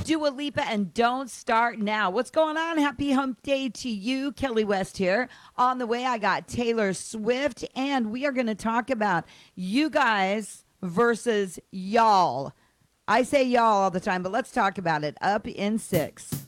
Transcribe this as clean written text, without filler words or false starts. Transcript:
Dua Lipa and Don't Start Now. What's going on? Happy hump day to you. Kelly West here. On the way, I got Taylor Swift, and we are going to talk about you guys versus y'all. I say y'all all the time, but let's talk about it. Up in 6.